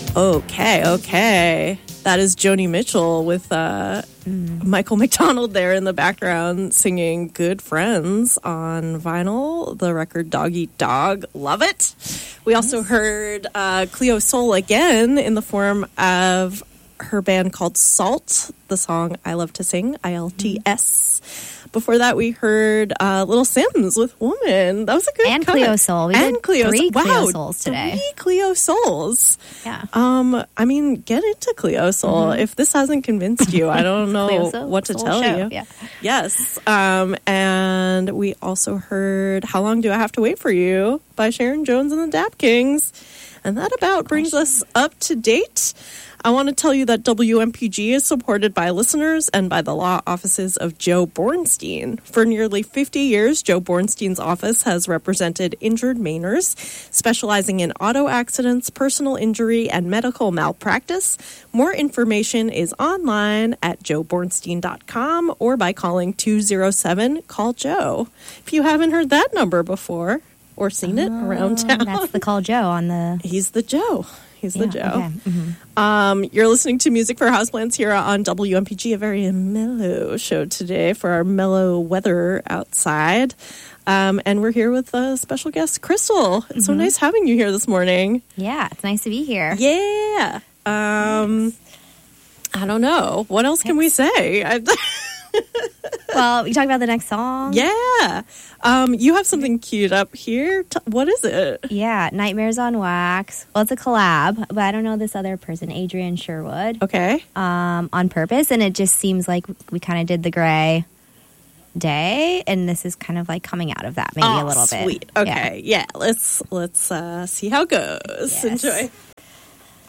Okay. That is Joni Mitchell with Michael McDonald there in the background singing Good Friends on vinyl, the record Dog Eat Dog. Love it. We also heard Cleo Sol again in the form of her band called Salt, the song I Love to Sing, ILTS. Before that, we heard Little Sims with Woman. That was a good And Cleo Sol. We did three Cleo Sols today. 3 Cleo Sols. Yeah. I mean, get into Cleo Sol. If this hasn't convinced you, I don't know what to tell you. Yeah. Yes. And we also heard How Long Do I Have to Wait for You by Sharon Jones and the Dap Kings. And that about brings us up to date. I want to tell you that WMPG is supported by listeners and by the law offices of Joe Bornstein. For nearly 50 years, Joe Bornstein's office has represented injured Mainers, specializing in auto accidents, personal injury, and medical malpractice. More information is online at joebornstein.com or by calling 207-CALL-JOE. If you haven't heard that number before or seen it around town. That's the Call Joe on the... He's the Joe. He's the Joe. Okay. Mm-hmm. You're listening to Music for Houseplants here on WMPG, a very mellow show today for our mellow weather outside. And we're here with a special guest, Crystal. It's so nice having you here this morning. Yeah, it's nice to be here. Yeah. I don't know. What else can we say? Well, we talked about the next song. Yeah. You have something queued up here. What is it? Yeah, Nightmares on Wax. Well, it's a collab, but I don't know this other person, Adrian Sherwood. Okay. On purpose, and it just seems like we kind of did the Gray Day, and this is kind of like coming out of that maybe a little bit. Sweet. Okay. Yeah. Let's see how it goes. Yes. Enjoy.